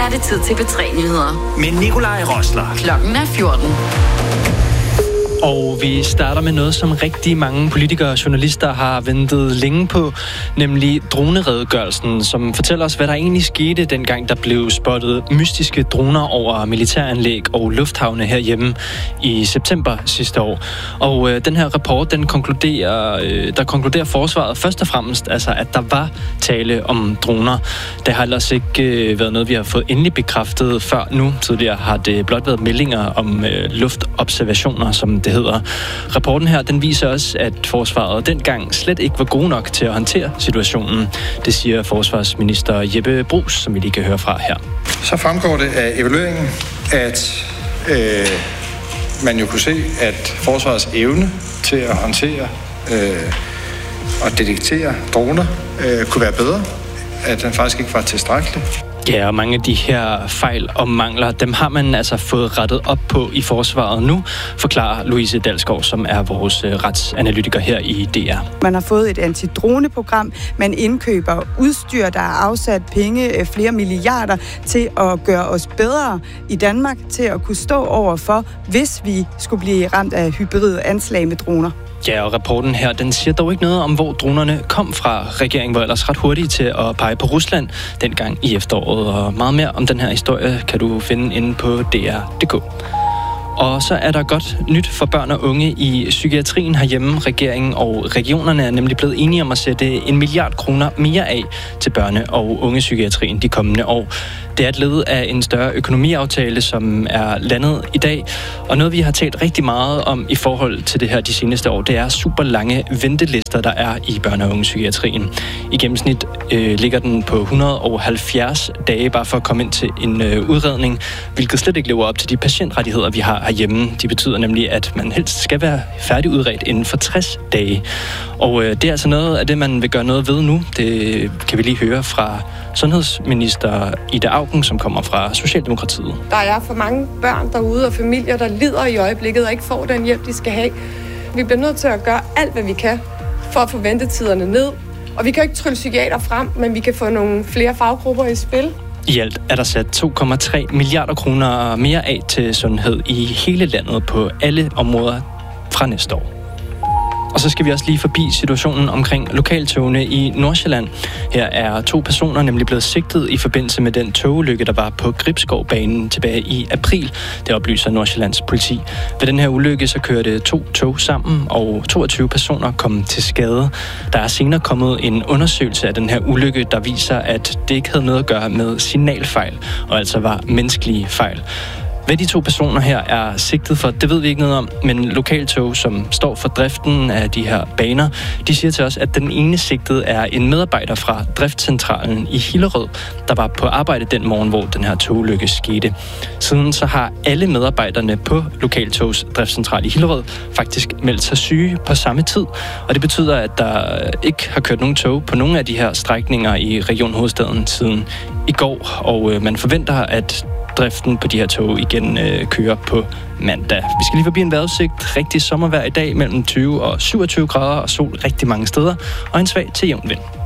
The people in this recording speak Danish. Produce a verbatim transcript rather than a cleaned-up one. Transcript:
er det tid til P tre Nyheder. Med Nikolaj Rosler. Klokken er fjorten. Og vi starter med noget, som rigtig mange politikere og journalister har ventet længe på, nemlig droneredegørelsen, som fortæller os, hvad der egentlig skete, dengang der blev spottet mystiske droner over militæranlæg og lufthavne herhjemme i september sidste år. Og øh, den her rapport, den konkluderer, øh, der konkluderer forsvaret først og fremmest, altså, at der var tale om droner. Det har ellers ikke øh, været noget, vi har fået endelig bekræftet før nu. Tidligere har det blot været meldinger om øh, luftobservationer, som det hedder. Rapporten her, den viser også, at forsvaret dengang slet ikke var gode nok til at håndtere situationen. Det siger forsvarsminister Jeppe Bruus, som vi lige kan høre fra her. Så fremgår det af evalueringen, at øh, man jo kunne se, at forsvarets evne til at håndtere øh, og detektere droner øh, kunne være bedre, at den faktisk ikke var tilstrækkelig. Ja, og mange af de her fejl og mangler, dem har man altså fået rettet op på i forsvaret nu, forklarer Louise Dalsgaard, som er vores retsanalytiker her i D R. Man har fået et antidroneprogram, man indkøber udstyr, der er afsat penge, flere milliarder, til at gøre os bedre i Danmark, til at kunne stå over for, hvis vi skulle blive ramt af hybride anslag med droner. Ja, og rapporten her, den siger dog ikke noget om, hvor dronerne kom fra. Regeringen var ellers ret hurtige til at pege på Rusland dengang i efteråret, og meget mere om den her historie kan du finde inde på d r punktum d k. Og så er der godt nyt for børn og unge i psykiatrien herhjemme. Regeringen og regionerne er nemlig blevet enige om at sætte en milliard kroner mere af til børne- og ungepsykiatrien de kommende år. Det er et led af en større økonomiaftale, som er landet i dag. Og noget, vi har talt rigtig meget om i forhold til det her de seneste år, det er super lange ventelister, der er i børne- og ungepsykiatrien. I gennemsnit øh, ligger den på et hundrede og halvfjerds dage bare for at komme ind til en øh, udredning, hvilket slet ikke lever op til de patientrettigheder, vi har herhjemme. De betyder nemlig, at man helst skal være færdigudredt inden for tres dage. Og øh, det er altså noget af det, man vil gøre noget ved nu. Det kan vi lige høre fra sundhedsminister Ida Auken, som kommer fra Socialdemokratiet. Der er for mange børn derude og familier, der lider i øjeblikket og ikke får den hjælp, de skal have. Vi bliver nødt til at gøre alt, hvad vi kan for at få ventetiderne ned. Og vi kan ikke trylle psykiater frem, men vi kan få nogle flere faggrupper i spil. I alt er der sat to komma tre milliarder kroner mere af til sundhed i hele landet på alle områder fra næste år. Og så skal vi også lige forbi situationen omkring lokaltogene i Nordsjælland. Her er to personer nemlig blevet sigtet i forbindelse med den togulykke, der var på Gribskovbanen tilbage i april. Det oplyser Nordsjællands politi. Ved den her ulykke så kørte to tog sammen, og toogtyve personer kom til skade. Der er senere kommet en undersøgelse af den her ulykke, der viser, at det ikke havde noget at gøre med signalfejl, og altså var menneskelige fejl. Hvad de to personer her er sigtet for, det ved vi ikke noget om, men Lokaltog, som står for driften af de her baner, de siger til os, at den ene sigtede er en medarbejder fra driftscentralen i Hillerød, der var på arbejde den morgen, hvor den her togulykke skete. Siden så har alle medarbejderne på Lokaltogs driftscentral i Hillerød faktisk meldt sig syge på samme tid, og det betyder, at der ikke har kørt nogen tog på nogle af de her strækninger i Region Hovedstaden siden i går, og man forventer, at driften på de her tog igen øh, kører på mandag. Vi skal lige forbi en vejrudsigt. Rigtig sommervejr i dag mellem tyve og syvogtyve grader og sol rigtig mange steder, og en svag til jævn vind.